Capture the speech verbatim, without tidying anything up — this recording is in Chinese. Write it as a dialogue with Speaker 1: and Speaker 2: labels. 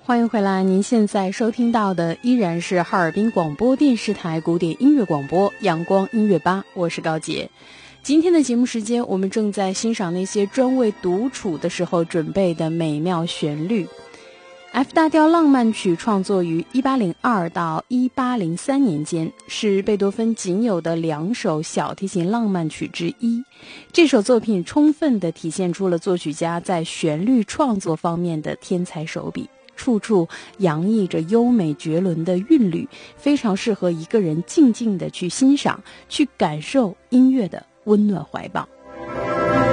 Speaker 1: 欢迎回来，您现在收听到的依然是哈尔滨广播电视台古典音乐广播阳光音乐吧，我是高洁。今天的节目时间，我们正在欣赏那些专为独处的时候准备的美妙旋律。F 大调浪漫曲创作于一八零二到一八零三年间，是贝多芬仅有的两首小提琴浪漫曲之一。这首作品充分地体现出了作曲家在旋律创作方面的天才手笔，处处洋溢着优美绝伦的韵律，非常适合一个人静静地去欣赏，去感受音乐的温暖怀抱。